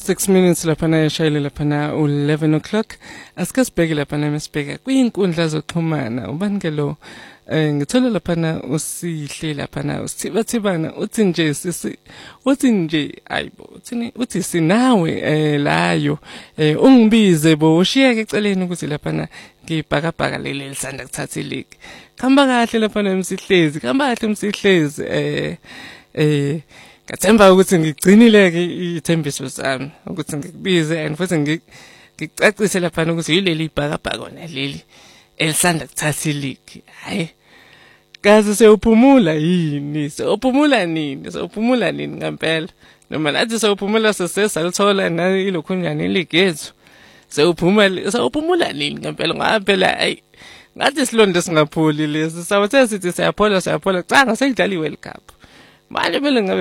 6 minutes laphana yashayile laphana u11 o'clock. Asike sibheke laphana mesibheka kwinkundla zokuxhumana. Ubani ke lo ngithola laphana usihle laphana usithibathibana uthi nje sisi uthi nje ayibo uthi sinawe layo ungibize bo ushiyeke eceleni ukuthi laphana ngibhakabhaka leli lisanda kuthatha iligi. Khamba kahle laphana emsihlezi, khamba kahle emsihlezi ngathemba ukuthi ngigcinile-ke ithembiso sami ukuthi ngikubize and futhi ngicacise laphana ukuthi yileli ibhakabhaka kona leli elisanda kuthatha iligi. Hayi kaze sewuphumula yini? Sewuphumula nini? Sewuphumula nini ngempela? Noma nathi sewuphumula sesalithola na ilokhunjani iligi yethu. Sewuphumula nini ngempela? Ngaphela hayi ngathi silonde singapholi lesi. Sawuthe sithi siyaphola cha ngasekudlala iWorld Cup. Manje vele